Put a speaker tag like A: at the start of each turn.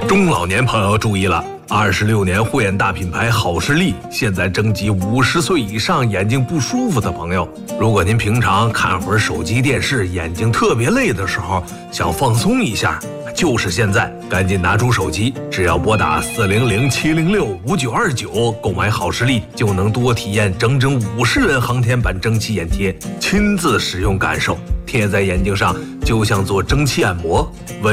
A: 中老年朋友注意了，26年护眼大品牌好视力现在征集50岁以上眼睛不舒服的朋友。如果您平常看会儿手机电视，眼睛特别累的时候，想放松一下，就是现在，赶紧拿出手机，只要拨打400-706-5929购买好视力，就能多体验整整50人航天版蒸汽眼贴，亲自使用感受，贴在眼睛上就像做蒸汽按摩。